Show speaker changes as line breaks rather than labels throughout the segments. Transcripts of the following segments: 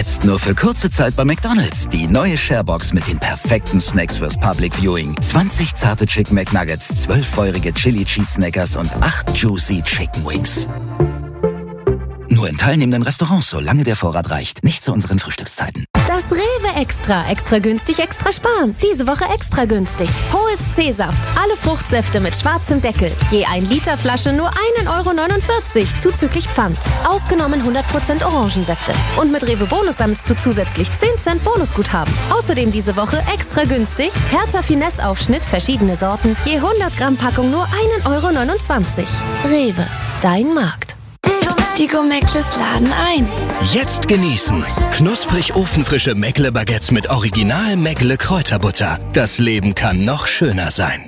Jetzt nur für kurze Zeit bei McDonald's. Die neue Sharebox mit den perfekten Snacks fürs Public Viewing. 20 zarte Chicken McNuggets, 12 feurige Chili Cheese Snackers und 8 Juicy Chicken Wings. Nur in teilnehmenden Restaurants, solange der Vorrat reicht. Nicht zu unseren Frühstückszeiten.
Das Rewe Extra. Extra günstig, extra sparen. Diese Woche extra günstig. Hohes C-Saft. Alle Fruchtsäfte mit schwarzem Deckel. Je 1 Liter Flasche nur 1,49 € zuzüglich Pfand. Ausgenommen 100% Orangensäfte. Und mit Rewe Bonus sammelst du zusätzlich 10 Cent Bonusguthaben. Außerdem diese Woche extra günstig. Hertha Finesse Aufschnitt, verschiedene Sorten. Je 100 Gramm Packung nur 1,29 €. Rewe. Dein Markt.
Die Go-Meckles laden ein.
Jetzt genießen. Knusprig ofenfrische Meckle-Baguettes mit Original Meckle-Kräuterbutter. Das Leben kann noch schöner sein.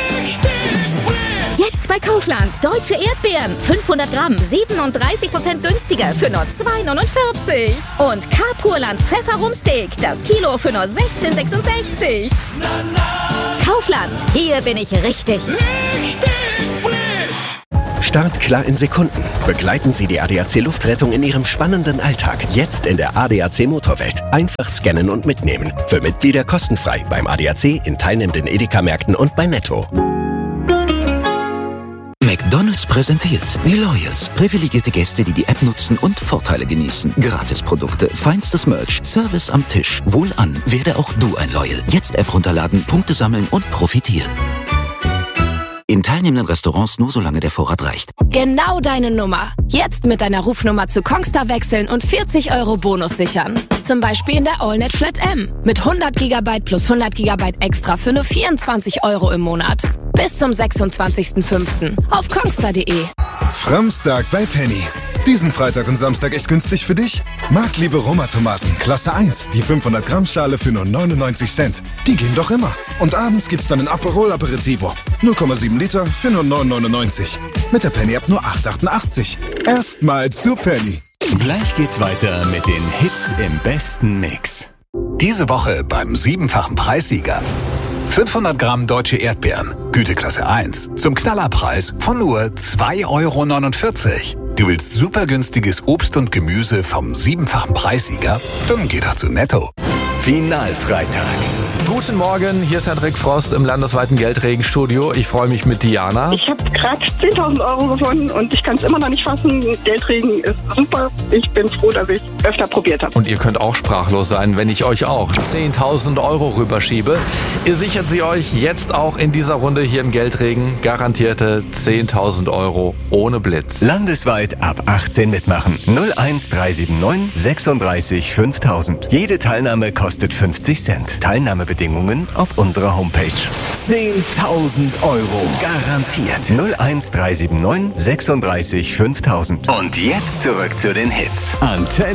Jetzt bei Kaufland. Deutsche Erdbeeren. 500 Gramm. 37% günstiger für nur 2,49 €. Und K-Purland Pfefferrumsteak. Das Kilo für nur 16,66 €. Kaufland. Hier bin ich richtig.
Start klar in Sekunden. Begleiten Sie die ADAC Luftrettung in Ihrem spannenden Alltag. Jetzt in der ADAC Motorwelt. Einfach scannen und mitnehmen. Für Mitglieder kostenfrei beim ADAC, in teilnehmenden Edeka-Märkten und bei Netto.
McDonald's präsentiert die Loyals. Privilegierte Gäste, die die App nutzen und Vorteile genießen. Gratisprodukte, feinstes Merch, Service am Tisch. Wohlan, werde auch du ein Loyal. Jetzt App runterladen, Punkte sammeln und profitieren. In teilnehmenden Restaurants nur solange der Vorrat reicht.
Genau deine Nummer. Jetzt mit deiner Rufnummer zu Kongstar wechseln und 40 € Bonus sichern. Zum Beispiel in der AllNet Flat M. Mit 100 GB plus 100 GB extra für nur 24 € im Monat. Bis zum 26.05. auf kongstar.de.
Framstag bei Penny. Diesen Freitag und Samstag echt günstig für dich? Marktliebe Roma-Tomaten, Klasse 1, die 500 Gramm Schale für nur 99 Cent. Die gehen doch immer. Und abends gibt's dann ein Aperol Aperitivo. 0,7 Liter für nur 9,99. Mit der Penny-App nur 8,88. Erstmal zu Penny.
Gleich geht's weiter mit den Hits im besten Mix. Diese Woche beim 7-fachen Preissieger. 500 Gramm deutsche Erdbeeren, Güteklasse 1, zum Knallerpreis von nur 2,49 €. Du willst super günstiges Obst und Gemüse vom 7-fachen Preissieger? Dann geh doch zu Netto. Finalfreitag.
Guten Morgen, hier ist Hendrik Frost im landesweiten Geldregenstudio. Ich freue mich mit Diana.
Ich habe gerade 10.000 € gewonnen und ich kann es immer noch nicht fassen. Geldregen ist super. Ich bin froh, dass ich öfter probiert habe.
Und ihr könnt auch sprachlos sein, wenn ich euch auch 10.000 € rüberschiebe. Ihr sichert sie euch jetzt auch in dieser Runde hier im Geldregen. Garantierte 10.000 € ohne Blitz.
Landesweit ab 18 mitmachen. 01379 36 5000. Jede Teilnahme kostet 50 Cent. Teilnahmebedingungen auf unserer Homepage. 10.000 € garantiert. 01379 36 5000. Und jetzt zurück zu den Hits. Antenne